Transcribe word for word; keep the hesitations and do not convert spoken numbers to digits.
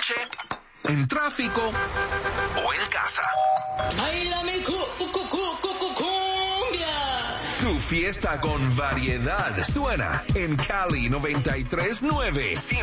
noche, en tráfico o en casa. ¡Baila mi cu, cu, cu, cu, cu, cumbia! Tu fiesta con variedad suena en Cali noventa y tres nueve.